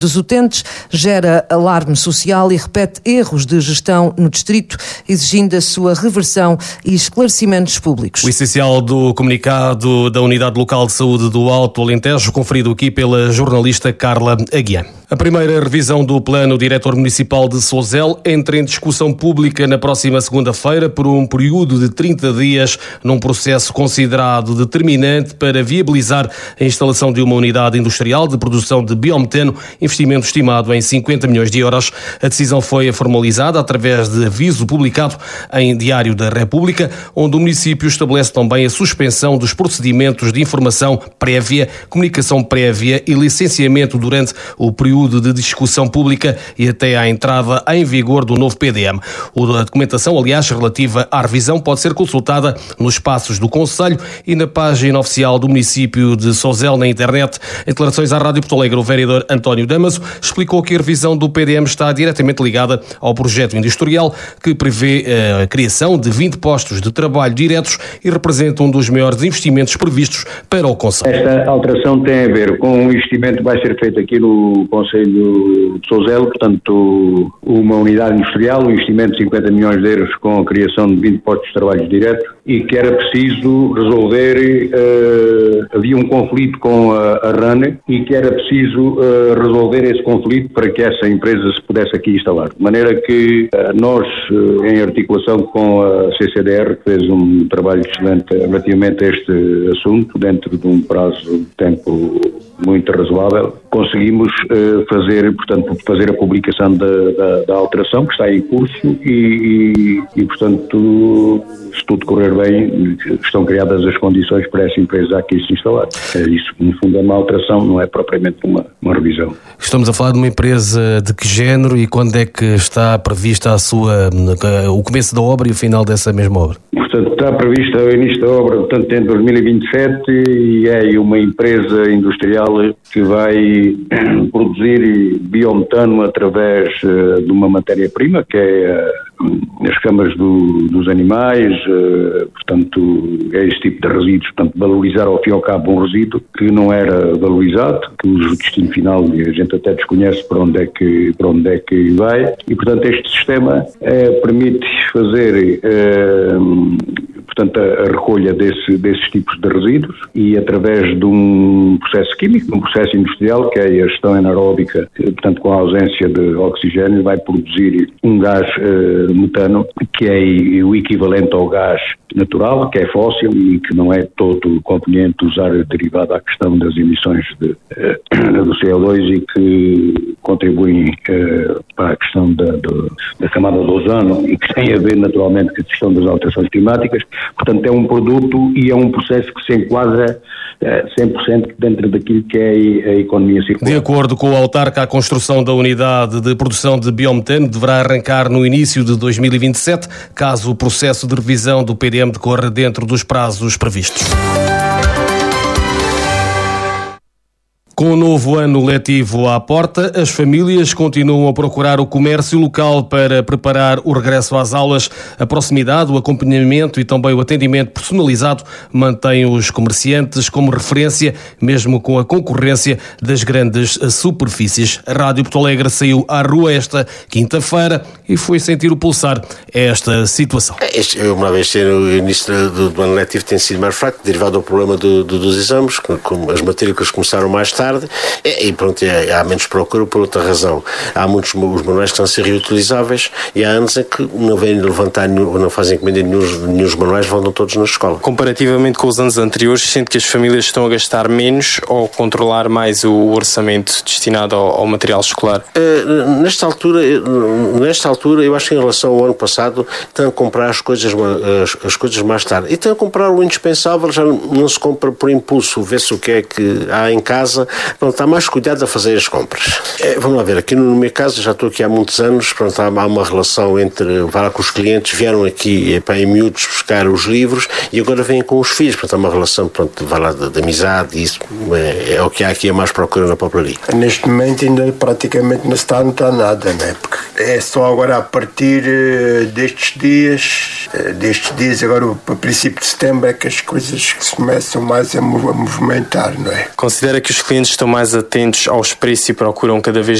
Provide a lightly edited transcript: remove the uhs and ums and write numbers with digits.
dos utentes, gera alarme social e repete erros de gestão no distrito, exigindo a sua reversão e esclarecimentos públicos. O essencial do comunicado da Unidade Local de Saúde do Alto Alentejo, conferido aqui pela jornalista Carla Aguiar. A primeira revisão do Plano Diretor Municipal de Sozel entra em discussão pública na próxima segunda-feira por um período de 30 dias, num processo considerado determinante para viabilizar a instalação de uma unidade industrial de produção de biometano, investimento estimado em 50 milhões de euros. A decisão foi formalizada através de aviso publicado em Diário da República, onde o município estabelece também a suspensão dos procedimentos de informação prévia, comunicação prévia e licenciamento durante o período de discussão pública e até à entrada em vigor do novo PDM. A documentação, aliás, relativa à revisão pode ser consultada nos espaços do Conselho e na página oficial do município de Sozel na internet. Em declarações à Rádio Porto Alegre, o vereador António Damaso explicou que a revisão do PDM está diretamente ligada ao projeto industrial que prevê a criação de 20 postos de trabalho diretos e representa um dos maiores investimentos previstos para o Conselho. Esta alteração tem a ver com um investimento que vai ser feito aqui no Conselho de Sozel, portanto, uma unidade industrial, um investimento de 50 milhões de euros com a criação de 20 postos de trabalho direto e que era preciso resolver, havia um conflito com a RAN e que era preciso resolver esse conflito para que essa empresa se pudesse aqui instalar. De maneira que nós, em articulação com a CCDR, fez um trabalho excelente relativamente a este assunto, dentro de um prazo de tempo muito razoável, conseguimos fazer a publicação da alteração que está em curso e portanto, se tudo correr bem, estão criadas as condições para essa empresa aqui se instalar. É isso, no fundo é uma alteração, não é propriamente uma revisão. Estamos a falar de uma empresa de que género e quando é que está prevista o começo da obra e o final dessa mesma obra? Portanto, está previsto o início da obra, portanto, em 2027 e é uma empresa industrial que vai produzir biometano através de uma matéria-prima, que é as camas dos animais, portanto, é esse tipo de resíduos, portanto, valorizar ao fim e ao cabo um resíduo que não era valorizado, que o destino final a gente até desconhece para onde é que vai, e portanto este sistema permite fazer portanto, a recolha desses tipos de resíduos e através de um processo químico, de um processo industrial, que é a gestão anaeróbica, portanto, com a ausência de oxigênio, vai produzir um gás metano, que é o equivalente ao gás natural, que é fóssil e que não é todo conveniente usar derivado à questão das emissões do CO2 e que contribuem para a questão da camada de ozono e que tem a ver naturalmente com a questão das alterações climáticas. Portanto, é um produto e é um processo que se enquadra 100% dentro daquilo que é a economia circular. De acordo com o autarca, a construção da unidade de produção de biometano deverá arrancar no início de 2027, caso o processo de revisão do PDM decorra dentro dos prazos previstos. Com o novo ano letivo à porta, as famílias continuam a procurar o comércio local para preparar o regresso às aulas. A proximidade, o acompanhamento e também o atendimento personalizado mantém os comerciantes como referência, mesmo com a concorrência das grandes superfícies. A Rádio Porto Alegre saiu à rua esta quinta-feira e foi sentir o pulsar esta situação. Uma vez o início do ano letivo tem sido mais fraco, derivado do problema dos exames, como as matrículas começaram mais tarde, e pronto, há menos procura por outra razão. Há muitos os manuais que estão a ser reutilizáveis e há anos em que não vêm levantar, não fazem encomenda nenhum os manuais, vão todos na escola. Comparativamente com os anos anteriores, sente que as famílias estão a gastar menos ou controlar mais o orçamento destinado ao material escolar? Nesta altura, eu acho que em relação ao ano passado, estão a comprar as coisas mais tarde. E estão a comprar o indispensável, já não se compra por impulso, vê-se o que é que há em casa. Pronto, há mais cuidado a fazer as compras. Vamos lá ver, aqui no meu caso, já estou aqui há muitos anos, pronto, há uma relação entre, com os clientes, vieram aqui em miúdos buscar os livros e agora vêm com os filhos, portanto há uma relação, pronto, de amizade, e isso é o que há aqui a mais procura na papelaria. Neste momento ainda praticamente não está nada, né? Porque é só agora agora a partir destes dias agora para princípio de setembro é que as coisas se começam mais a movimentar, não é? Considera que os clientes estão mais atentos aos preços e procuram cada vez